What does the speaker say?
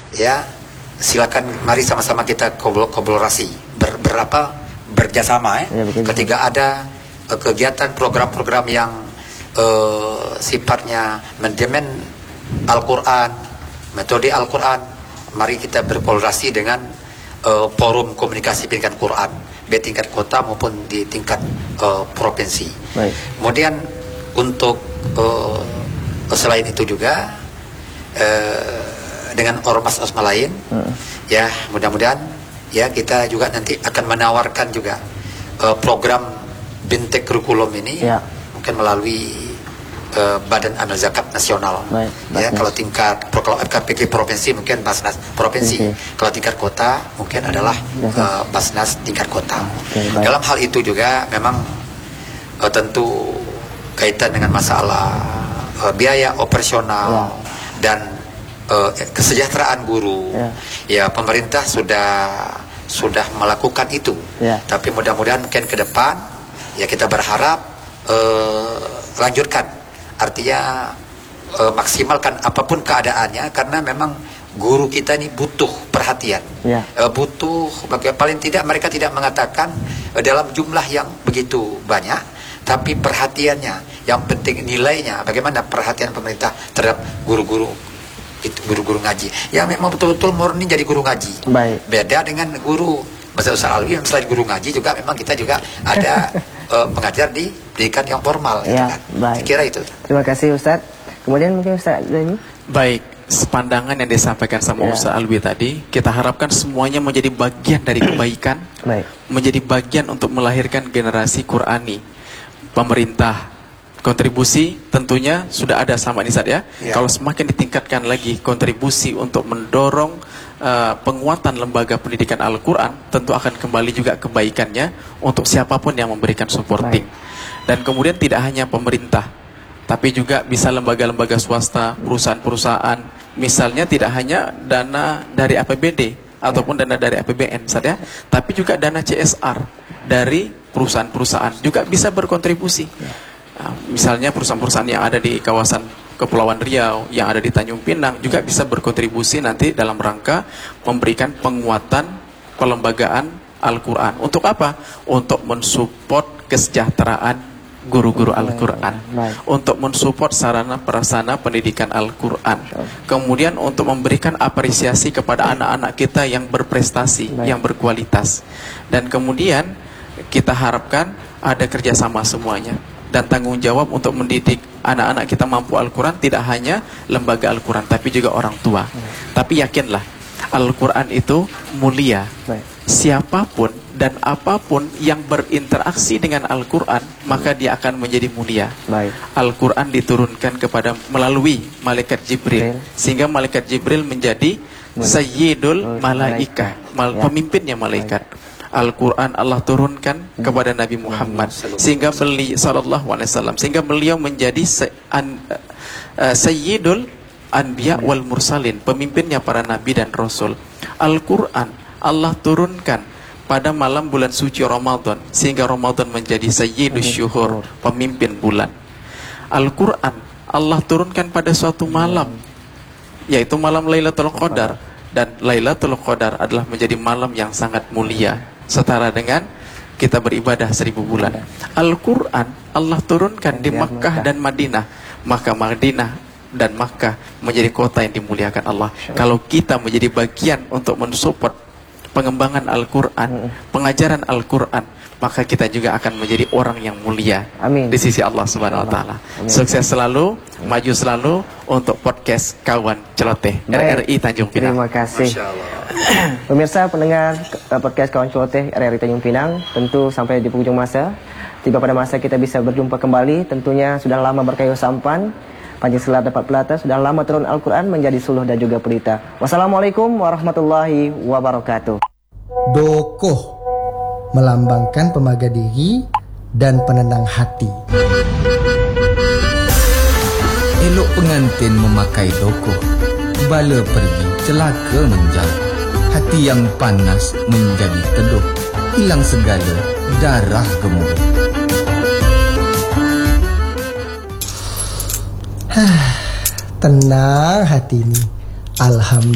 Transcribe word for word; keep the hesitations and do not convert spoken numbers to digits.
ya silakan mari sama-sama kita kolaborasi ber, berapa berjasama eh. ya, ketika ada uh, kegiatan program-program yang uh, sifatnya mendemen Al-Quran, metode Al-Quran, mari kita berkolaborasi dengan uh, forum komunikasi pendidikan Quran baik tingkat kota maupun di tingkat uh, provinsi. Baik. Kemudian untuk uh, selain itu juga uh, dengan ormas-ormas lain, hmm. ya mudah-mudahan ya kita juga nanti akan menawarkan juga uh, program Bintek kurikulum ini, ya. Mungkin melalui uh, Badan Amil Zakat Nasional. Baik, ya, kalau tingkat F K P G provinsi mungkin Basnas provinsi, okay. Kalau tingkat kota mungkin adalah uh, Basnas tingkat kota. Okay, dalam hal itu juga memang uh, tentu kaitan dengan masalah uh, biaya operasional, ya. Dan uh, kesejahteraan guru, ya. Ya pemerintah sudah sudah melakukan itu, ya. Tapi mudah-mudahan mungkin ke depan ya kita berharap uh, lanjutkan, artinya uh, maksimalkan apapun keadaannya, karena memang guru kita ini butuh perhatian, ya. uh, butuh paling tidak mereka tidak mengatakan uh, dalam jumlah yang begitu banyak, tapi perhatiannya, yang penting nilainya, bagaimana perhatian pemerintah terhadap guru-guru itu, guru-guru ngaji yang memang betul-betul murni jadi guru ngaji. Baik. Beda dengan guru Bahasa Ustaz Alwi yang selain guru ngaji juga memang kita juga ada uh, mengajar di pendidikan yang formal. Ya, gitu kan. Baik. Kira itu. Terima kasih Ustaz. Kemudian mungkin Ustaz Zani. Baik, sepandangan yang disampaikan sama ya. Ustaz Alwi tadi, kita harapkan semuanya menjadi bagian dari kebaikan, baik. Menjadi bagian untuk melahirkan generasi Qurani. Pemerintah kontribusi tentunya sudah ada sama ini Ustaz ya. Ya. Kalau semakin ditingkatkan lagi kontribusi untuk mendorong uh, penguatan lembaga pendidikan Al-Quran, tentu akan kembali juga kebaikannya untuk siapapun yang memberikan supporting. Baik. Dan kemudian tidak hanya pemerintah, tapi juga bisa lembaga-lembaga swasta, perusahaan-perusahaan, misalnya tidak hanya dana dari A P B D ataupun dana dari A P B N Ustaz ya, tapi juga dana C S R dari perusahaan-perusahaan juga bisa berkontribusi. Nah, misalnya perusahaan-perusahaan yang ada di kawasan Kepulauan Riau, yang ada di Tanjung Pinang juga bisa berkontribusi nanti dalam rangka memberikan penguatan pelembagaan Al-Quran. Untuk apa? Untuk mensupport kesejahteraan guru-guru Al-Quran, untuk mensupport sarana prasarana pendidikan Al-Quran, kemudian untuk memberikan apresiasi kepada anak-anak kita yang berprestasi, yang berkualitas, dan kemudian kita harapkan ada kerjasama semuanya. Dan tanggung jawab untuk mendidik anak-anak kita mampu Al-Quran tidak hanya lembaga Al-Quran, tapi juga orang tua. Hmm. Tapi yakinlah, Al-Quran itu mulia. Baik. Siapapun dan apapun yang berinteraksi dengan Al-Quran, maka dia akan menjadi mulia. Al-Quran diturunkan kepada melalui malaikat Jibril, Baik. Sehingga malaikat Jibril menjadi Sayyidul Malaikah, mal, ya. Pemimpinnya malaikat. Al-Quran Allah turunkan kepada Nabi Muhammad sehingga beliau sallallahu alaihi wasallam sehingga beliau menjadi se an, uh, Sayyidul Anbiya wal Mursalin, pemimpinnya para nabi dan rasul. Al-Quran Allah turunkan pada malam bulan suci Ramadan sehingga Ramadan menjadi Sayyidul Syuhur, pemimpin bulan. Al-Quran Allah turunkan pada suatu malam, yaitu malam Lailatul Qadar, dan Lailatul Qadar adalah menjadi malam yang sangat mulia, setara dengan kita beribadah seribu bulan. Al-Quran Allah turunkan di Makkah dan Madinah, maka Madinah dan Makkah menjadi kota yang dimuliakan Allah. Kalau kita menjadi bagian untuk mensupport pengembangan Al-Quran, pengajaran Al-Quran, maka kita juga akan menjadi orang yang mulia. Amin. Di sisi Allah Subhanahu Wa Taala. Sukses selalu, maju selalu untuk podcast Kawan Celoteh R R I Tanjung Pinang. Terima kasih. Pemirsa pendengar podcast Kawan Celoteh R R I Tanjung Pinang, tentu sampai di penghujung masa, tiba pada masa kita bisa berjumpa kembali. Tentunya sudah lama berkayu sampan, panjang selat dapat pelata, sudah lama turun Al-Quran menjadi suluh dan juga pelita. Wassalamualaikum warahmatullahi wabarakatuh. Dokoh melambangkan pemaga diri dan penenang hati. Elok pengantin memakai dokoh, bala pergi celaka menjauh. Hati yang panas menjadi teduh, hilang segala darah gemuruh. Tenang hati ini, alhamdulillah.